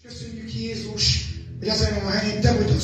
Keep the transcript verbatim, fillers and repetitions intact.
Köszönjük Jézus, hogy ezen a helyen Te vagy az